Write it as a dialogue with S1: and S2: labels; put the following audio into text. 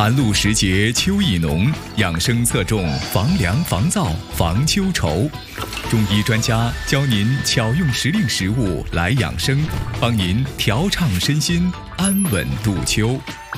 S1: 寒露时节秋意浓，养生侧重防凉防燥防秋愁。中医专家教您巧用时令食物来养生，帮您调畅身心，安稳度秋。